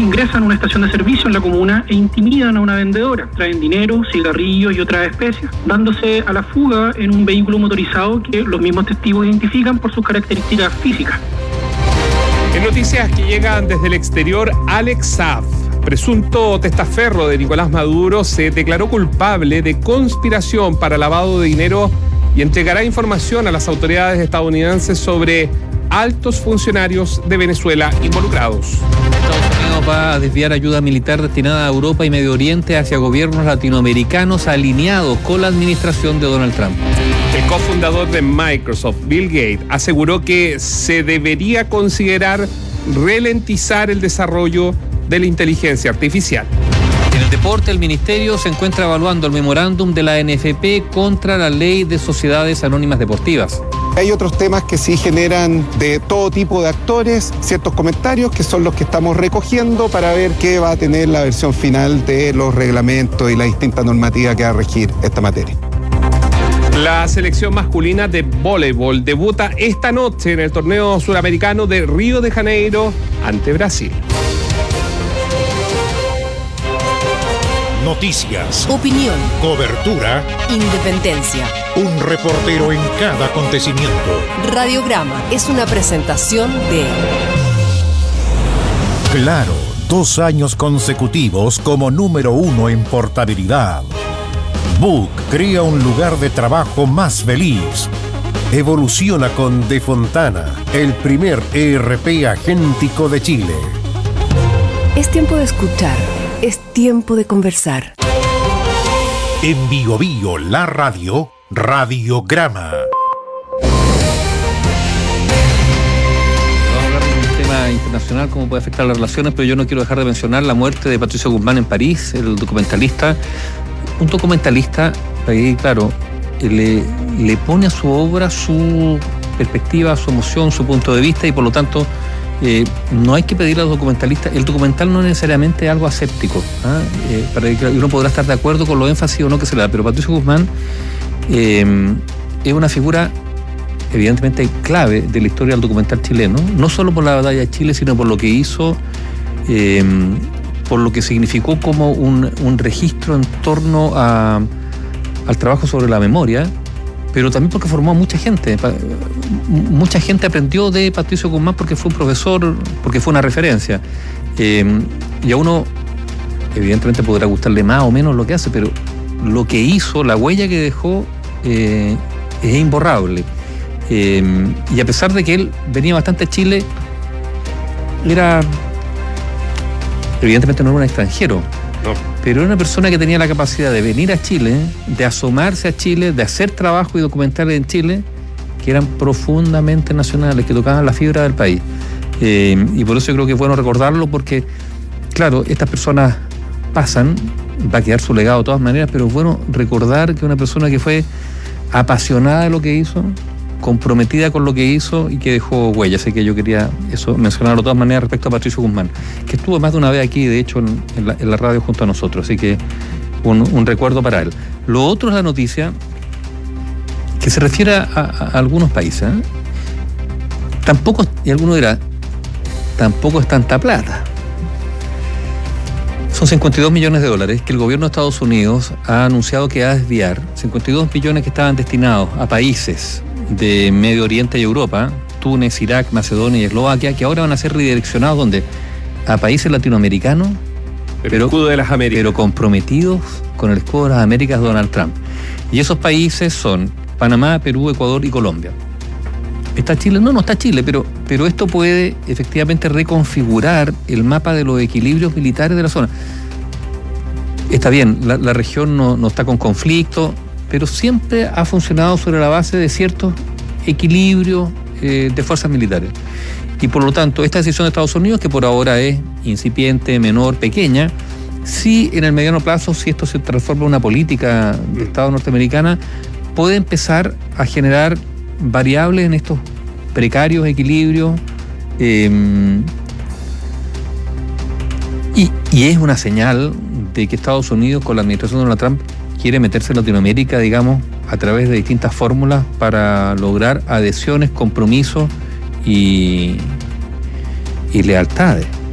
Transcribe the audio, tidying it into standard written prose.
ingresan a una estación de servicio en la comuna e intimidan a una vendedora. Traen dinero, cigarrillos y otras especies, dándose a la fuga en un vehículo motorizado que los mismos testigos identifican por sus características físicas. En noticias que llegan desde el exterior, Alex Saab, presunto testaferro de Nicolás Maduro, se declaró culpable de conspiración para lavado de dinero y entregará información a las autoridades estadounidenses sobre altos funcionarios de Venezuela involucrados. Estados Unidos va a desviar ayuda militar destinada a Europa y Medio Oriente hacia gobiernos latinoamericanos alineados con la administración de Donald Trump. El cofundador de Microsoft, Bill Gates, aseguró que se debería considerar ralentizar el desarrollo de la inteligencia artificial. En el deporte, el Ministerio se encuentra evaluando el memorándum de la NFP contra la Ley de Sociedades Anónimas Deportivas. Hay otros temas que sí generan de todo tipo de actores ciertos comentarios que son los que estamos recogiendo para ver qué va a tener la versión final de los reglamentos y la distinta normativa que va a regir esta materia. La selección masculina de voleibol debuta esta noche en el torneo suramericano de Río de Janeiro ante Brasil. Noticias, opinión, cobertura, independencia. Un reportero en cada acontecimiento. Radiograma es una presentación de Claro, 2 años consecutivos como número 1 en portabilidad. Book crea un lugar de trabajo más feliz. Evoluciona con De Fontana, el primer ERP agéntico de Chile. Es tiempo de escuchar, es tiempo de conversar. En Bio Bio, la radio, Radiograma. Vamos a hablar de un tema internacional, cómo puede afectar las relaciones, pero yo no quiero dejar de mencionar la muerte de Patricio Guzmán en París, el documentalista. Un documentalista, ahí claro, le pone a su obra su perspectiva, su emoción, su punto de vista y por lo tanto no hay que pedirle a los documentalistas. El documental no es necesariamente algo aséptico, para que uno podrá estar de acuerdo con lo énfasis o no que se le da, pero Patricio Guzmán es una figura evidentemente clave de la historia del documental chileno, no solo por la batalla de Chile, sino por lo que hizo, por lo que significó como un registro en torno al trabajo sobre la memoria, pero también porque formó a mucha gente. Mucha gente aprendió de Patricio Guzmán porque fue un profesor, porque fue una referencia. Y a uno, evidentemente, podrá gustarle más o menos lo que hace, pero lo que hizo, la huella que dejó, es imborrable. Y a pesar de que él venía bastante a Chile, evidentemente no era un extranjero, no, pero era una persona que tenía la capacidad de venir a Chile, de asomarse a Chile, de hacer trabajo y documentales en Chile que eran profundamente nacionales, que tocaban la fibra del país. Y por eso yo creo que es bueno recordarlo, porque, claro, estas personas pasan, va a quedar su legado de todas maneras, pero es bueno recordar que una persona que fue apasionada de lo que hizo, comprometida con lo que hizo y que dejó huella. Así que yo quería eso mencionarlo de todas maneras respecto a Patricio Guzmán, que estuvo más de una vez aquí, de hecho, en la radio junto a nosotros. Así que un recuerdo para él. Lo otro es la noticia que se refiere a algunos países. Tampoco, y alguno dirá, tampoco es tanta plata. Son 52 millones de dólares que el gobierno de Estados Unidos ha anunciado que va a desviar. 52 millones que estaban destinados a países de Medio Oriente y Europa, Túnez, Irak, Macedonia y Eslovaquia, que ahora van a ser redireccionados ¿dónde? A países latinoamericanos, pero escudo de las Américas, pero comprometidos con el escudo de las Américas de Donald Trump. Y esos países son Panamá, Perú, Ecuador y Colombia. ¿Está Chile? No está Chile, pero esto puede efectivamente reconfigurar el mapa de los equilibrios militares de la zona. Está bien, la región no está con conflicto, pero siempre ha funcionado sobre la base de ciertos equilibrios de fuerzas militares. Y por lo tanto, esta decisión de Estados Unidos, que por ahora es incipiente, menor, pequeña, sí en el mediano plazo, si esto se transforma en una política de Estado norteamericana, puede empezar a generar variables en estos precarios equilibrios, y es una señal de que Estados Unidos, con la administración de Donald Trump, quiere meterse en Latinoamérica, digamos, a través de distintas fórmulas para lograr adhesiones, compromisos y lealtades.